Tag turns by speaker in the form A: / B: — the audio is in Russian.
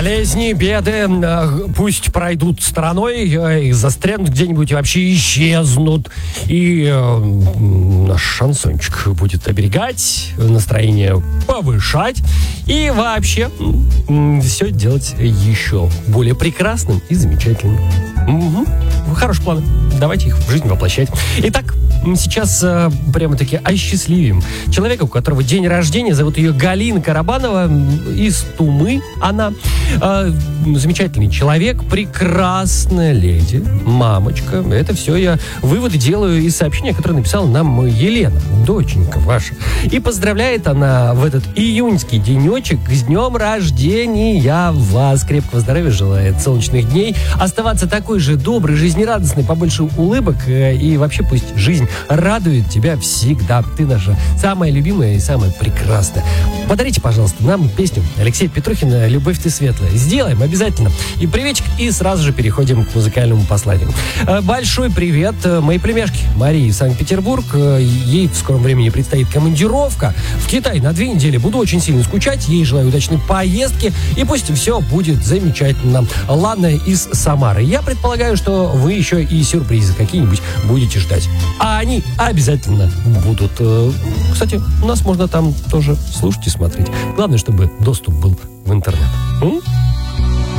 A: Болезни, беды пусть пройдут стороной, застрянут где-нибудь и вообще исчезнут. И наш шансончик будет оберегать, настроение повышать и вообще все делать еще более прекрасным и замечательным. Угу. Хороший план. Давайте их в жизнь воплощать. Итак, сейчас прямо-таки осчастливим человека, у которого день рождения, зовут ее Галина Карабанова, из Тумы она. Замечательный человек, прекрасная леди, мамочка. Это все я выводы делаю из сообщения, которое написала нам Елена, доченька ваша. И поздравляет она в этот июньский денечек с днем рождения вас. Крепкого здоровья желает, солнечных дней. Оставаться такой же добрый, жизнерадостный, побольше улыбок. И вообще пусть жизнь радует тебя всегда. Ты наша самая любимая и самая прекрасная. Подарите, пожалуйста, нам песню Алексея Петрухина «Любовь ты светлая». Сделаем обязательно. И приветик, и сразу же переходим к музыкальному посланию. Большой привет моей племяшке Марии из Санкт-Петербург. Ей в скором времени предстоит командировка в Китай на 2 недели. Буду очень сильно скучать. Ей желаю удачной поездки. И пусть все будет замечательно. Лана из Самары. Я предполагаю, что вы еще и сюрпризы какие-нибудь будете ждать. А они обязательно будут. Кстати, у нас можно там тоже слушать и смотреть. Главное, чтобы доступ был в интернет.